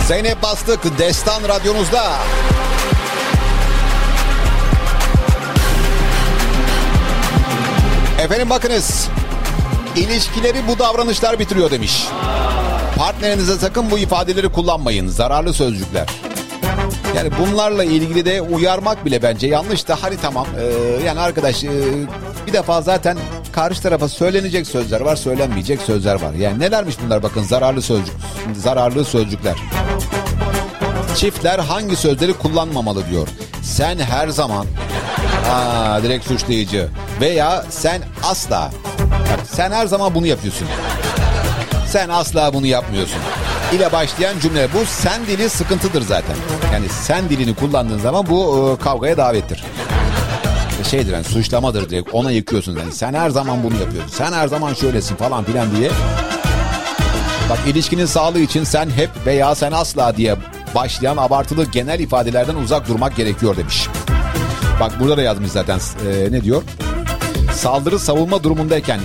Zeynep Bastık, Destan radyonuzda. Efendim bakınız, ilişkileri bu davranışlar bitiriyor demiş. Partnerinize sakın bu ifadeleri kullanmayın. Zararlı sözcükler. Yani bunlarla ilgili de uyarmak bile bence yanlış da hadi tamam. Yani arkadaş bir defa zaten karşı tarafa söylenecek sözler var, söylenmeyecek sözler var. Yani nelermiş bunlar, bakın, zararlı sözcükler. Çiftler hangi sözleri kullanmamalı diyor. Sen her zaman, direkt suçlayıcı, veya sen asla. Bak, sen her zaman bunu yapıyorsun. Sen asla bunu yapmıyorsun ile başlayan cümle. Bu sen dili sıkıntıdır zaten. Yani sen dilini kullandığın zaman bu kavgaya davettir. Şeydir yani, suçlamadır direkt, ona yıkıyorsun. Yani sen her zaman bunu yapıyorsun. Sen her zaman şöylesin falan filan diye. Bak, ilişkinin sağlığı için sen hep veya sen asla diye başlayan abartılı genel ifadelerden uzak durmak gerekiyor demiş. Bak burada da yazmış zaten, ne diyor? Saldırı savunma durumundayken